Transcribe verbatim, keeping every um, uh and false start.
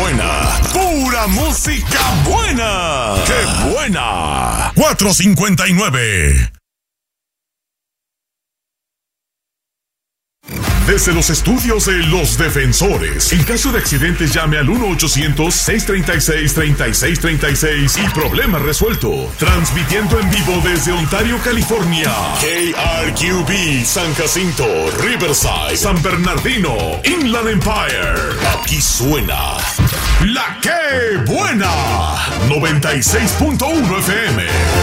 buena! ¡Pura música buena! ¡Qué buena! cuatro cincuenta y nueve. Desde los estudios de Los Defensores, en caso de accidentes llame al uno ochocientos, seiscientos treinta y seis, treinta y seis treinta y seis y problema resuelto. Transmitiendo en vivo desde Ontario, California. K R Q B, San Jacinto, Riverside, San Bernardino, Inland Empire. Aquí suena La Que Buena, noventa y seis punto uno F M.